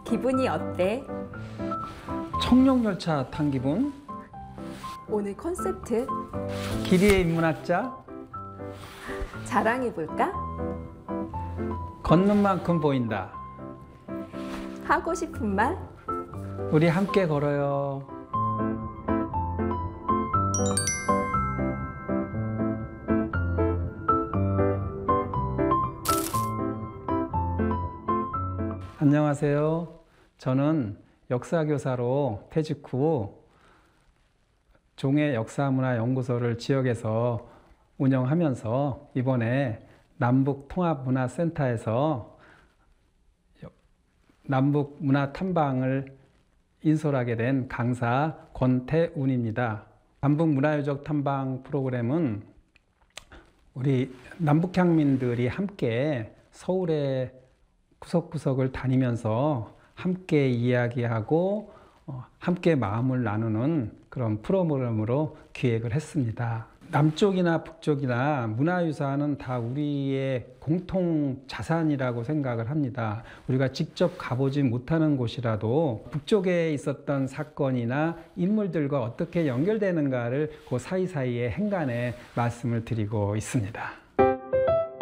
기분이 어때? 청룡열차 탄 기분? 오늘 콘셉트 길이의 인문학자? 자랑해볼까? 걷는 만큼 보인다. 하고 싶은 말? 우리 함께 걸어요. 안녕하세요. 저는 역사교사로 퇴직 후 종해 역사문화연구소를 지역에서 운영하면서 이번에 남북통합문화센터에서 남북문화탐방을 인솔하게 된 강사 권태운입니다. 남북문화유적 탐방 프로그램은 우리 남북향민들이 함께 서울의 구석구석을 다니면서 함께 이야기하고 함께 마음을 나누는 그런 프로그램으로 기획을 했습니다. 남쪽이나 북쪽이나 문화유산은 다 우리의 공통 자산이라고 생각을 합니다. 우리가 직접 가보지 못하는 곳이라도 북쪽에 있었던 사건이나 인물들과 어떻게 연결되는가를 그 사이사이에 행간에 말씀을 드리고 있습니다.